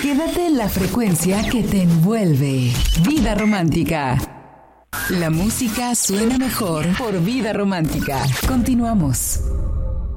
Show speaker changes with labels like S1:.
S1: Quédate en la frecuencia que te envuelve. Vida Romántica. La música suena mejor por Vida Romántica. Continuamos.